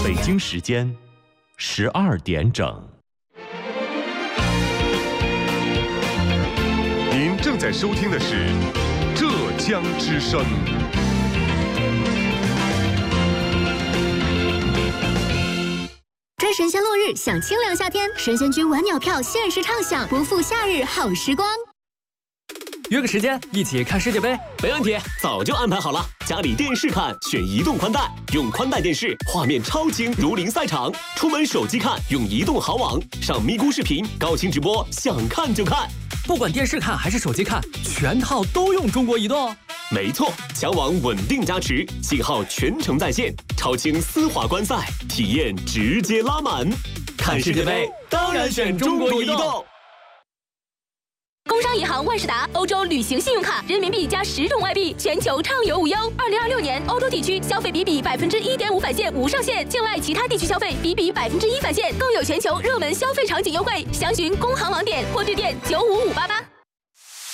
北京时间12点整。 您正在收听的是浙江之声。 追神仙落日，享清凉夏天，神仙居晚鸟票限时畅享，不负夏日好时光。 约个时间一起看世界杯， 没问题，早就安排好了。家里电视看，选移动宽带，用宽带电视，画面超清，如临赛场。出门手机看，用移动豪网，上咪咕视频，高清直播，想看就看。 不管电视看还是手机看，全套都用中国移动。 没错，强网稳定加持，信号全程在线，超清丝滑观赛，体验直接拉满。看世界杯当然选中国移动。 工商银行万事达欧洲旅行信用卡，人民币加10种外币，全球畅游无忧。2026年欧洲地区消费比1.5%返现无上限，境外其他地区消费比1%返现，更有全球热门消费场景优惠。详询工行网点或致电95588。